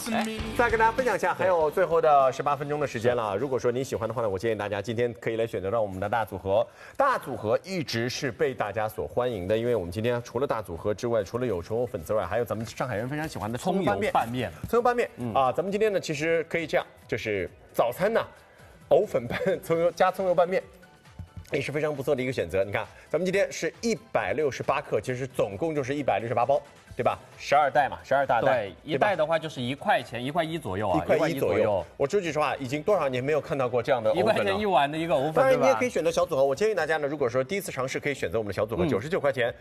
再跟大家分享一下，还有最后的18分钟的时间了。如果说你喜欢的话呢，我建议大家今天可以来选择到我们的大组合。大组合一直是被大家所欢迎的，因为我们今天除了大组合之外，除了有纯藕粉之外，还有咱们上海人非常喜欢的葱油拌面。葱油拌面啊，咱们今天呢其实可以这样，就是早餐呢，藕粉拌葱油加葱油拌面。也是非常不错的一个选择。你看，咱们今天是168克，其实总共就是168包，对吧？12袋嘛，12大袋。 对，一袋的话就是1块钱，1块1左右啊 ，1块1左右。我说句实话，已经多少年没有看到过这样的藕粉了。 1块钱1碗的一个藕粉， 当然，你也可以选择小组合。我建议大家呢，如果说第一次尝试，可以选择我们的小组合，99块钱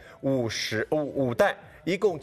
，5袋。一共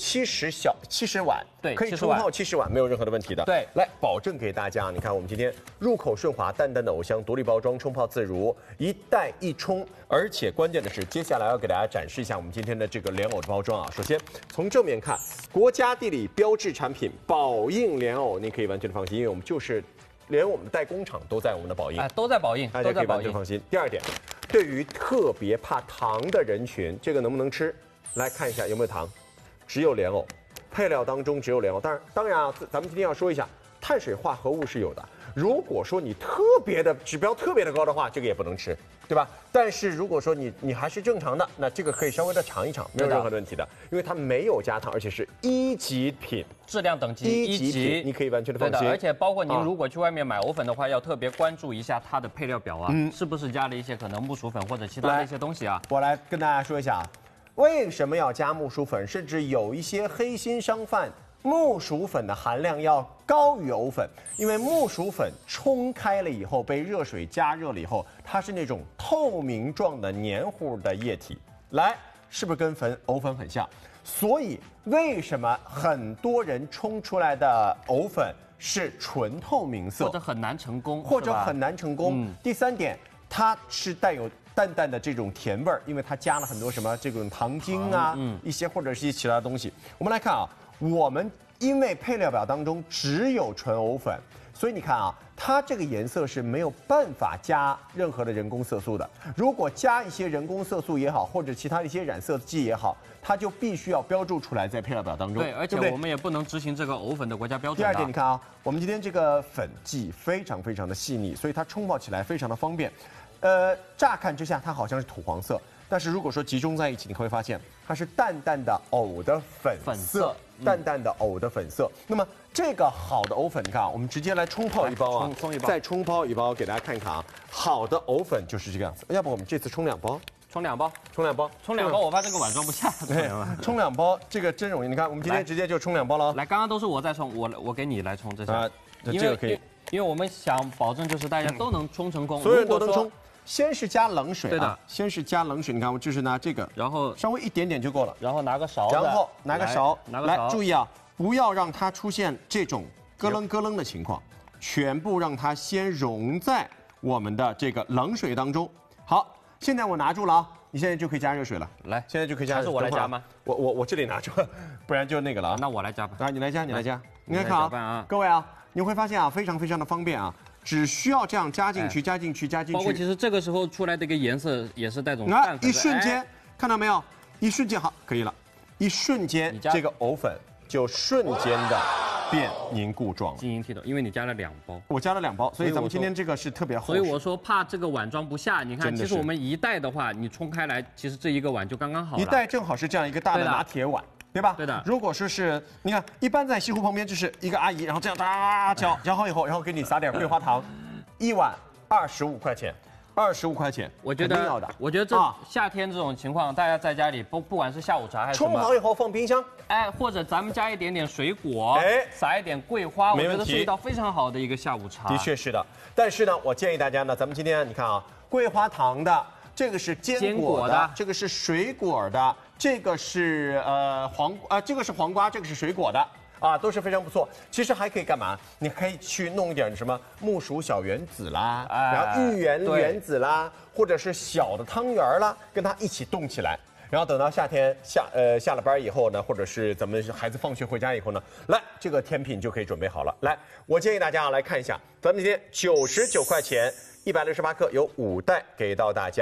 70碗， 对， 可以冲泡70碗，没有任何的问题的。 对， 来保证给大家，你看我们今天入口顺滑，淡淡的藕香，独立包装，冲泡自如，一袋一冲。而且关键的是，接下来要给大家展示一下我们今天的这个莲藕的包装啊。首先从正面看，国家地理标志产品宝应莲藕，您可以完全的放心，因为我们就是连我们的代工厂都在我们的宝应， 都在宝应， 大家可以完全放心。第二点，对于特别怕糖的人群，这个能不能吃？来看一下有没有糖。只有莲藕，配料当中只有莲藕。当然啊，咱们今天要说一下，碳水化合物是有的。如果说你特别的指标特别的高的话，这个也不能吃，对吧？但是如果说你还是正常的，那这个可以稍微的尝一尝，没有任何的问题的，因为它没有加糖，而且是1级品， 质量等级 1级品，你可以完全的放心。 而且包括您如果去外面买藕粉的话，要特别关注一下它的配料表啊，是不是加了一些可能木薯粉或者其他的一些东西啊？ 我来跟大家说一下。为什么要加木薯粉？甚至有一些黑心商贩，木薯粉的含量要高于藕粉，因为木薯粉冲开了以后，被热水加热了以后，它是那种透明状的黏糊的液体，来，是不是跟藕粉很像？所以为什么很多人冲出来的藕粉是纯透明色， 或者很难成功， 第三点，它是带有淡淡的这种甜味儿，因为它加了很多什么这种糖精啊，一些或者是一些其他东西。我们来看啊，我们因为配料表当中只有纯藕粉，所以你看啊，它这个颜色是没有办法加任何的人工色素的。如果加一些人工色素也好，或者其他的一些染色剂也好，它就必须要标注出来在配料表当中。 对，而且我们也不能执行这个藕粉的国家标准。 第二点，你看啊，我们今天这个粉剂非常的细腻，所以它冲泡起来非常的方便。乍看之下它好像是土黄色，但是如果说集中在一起，你会发现它是淡淡的藕的粉色，淡淡的藕的粉色。那么这个好的藕粉，你看啊，我们直接来冲泡一包啊，再冲泡一包给大家看一看啊。好的藕粉就是这个样子，要不我们这次冲2包？冲2包， 我怕这个碗装不下。 对，冲2包，这个真容易。你看，我们今天直接就冲2包了。 来，刚刚都是我在冲，我给你来冲这些啊，这个可以， 因为我们想保证就是大家都能冲成功， 所有人都能冲。先是加冷水， 对的， 先是加冷水。你看，我就是拿这个， 然后稍微一点点就够了， 然后拿个勺， 然后拿个勺，来，注意啊，不要让它出现这种咯楞咯楞的情况，全部让它先溶在我们的这个冷水当中。好，现在我拿住了啊，你现在就可以加热水了。 来， 现在就可以加热水。 还是我来加吗？ 我这里拿住，不然就那个了啊。 那我来加吧。 啊，你来加。你看啊，各位啊，你会发现啊，非常的方便啊。只需要这样加进去。 包括其实这个时候出来的一个颜色也是带种淡粉。一瞬间，看到没有？一瞬间好，可以了。一瞬间，这个藕粉就瞬间的变凝固状了。 晶莹剔透，因为你加了2包。 我加了2包，所以咱们今天这个是特别厚。 所以我说怕这个碗装不下。你看，其实我们一袋的话，你冲开来，其实这一个碗就刚刚好了。 一袋正好是这样一个大的拿铁碗。对吧？ 对的。 如果说是，你看，一般在西湖旁边就是一个阿姨，然后这样搅好以后，然后给你撒点桂花糖，1碗25块钱，25块钱。 我觉得这夏天这种情况，大家在家里不管是下午茶还是什么， 冲好以后放冰箱， 或者咱们加一点点水果，撒一点桂花，我觉得是一道非常好的一个下午茶。 的确是的，但是呢，我建议大家呢，咱们今天你看啊，桂花糖的。这个是坚果的，这个是水果的，这个是这个是黄瓜，这个是水果的啊，都是非常不错。其实还可以干嘛？你可以去弄一点什么木薯小圆子啦，然后芋圆圆子啦，或者是小的汤圆啦，跟它一起冻起来。然后等到夏天下了班以后呢，或者是咱们孩子放学回家以后呢，来这个甜品就可以准备好了。来，我建议大家来看一下，咱们今天99块钱。168克有5袋给到大家，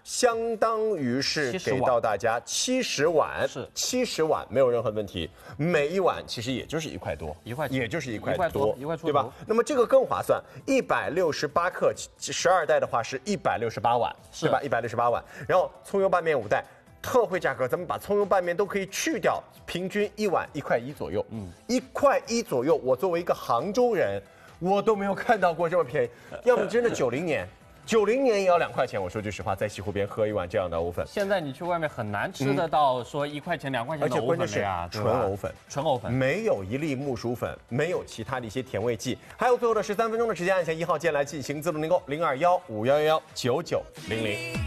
相当于是给到大家70碗， 是 70碗，没有任何问题。每一碗其实也就是1块多 ，1块， 也就是1块多，对吧？那么这个更划算，168克12袋的话是168碗，对吧？168碗。然后葱油拌面5袋。特惠价格，咱们把葱油拌面都可以去掉，平均1碗1块1左右，1块1左右。我作为一个杭州人，我都没有看到过这么便宜，要么真的90年也要2块钱。我说句实话，在西湖边喝一碗这样的藕粉， 现在你去外面很难吃得到说1块钱2块钱的藕粉了呀， 纯藕粉， 纯藕粉， 没有一粒木薯粉，没有其他的一些甜味剂。还有最后的13分钟的时间，按下1号键来进行自动订购，0215119900。